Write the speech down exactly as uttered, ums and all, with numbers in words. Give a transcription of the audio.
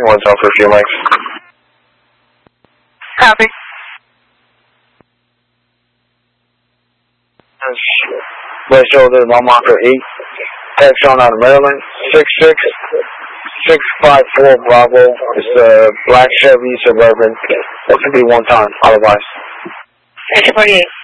one zone for a few lengths. Copy. West shoulder, Mile Marker eight. Text on out of Maryland. six six six five four Bravo. It's a black Chevy Suburban. That could be one time. Otherwise. eight forty-eight.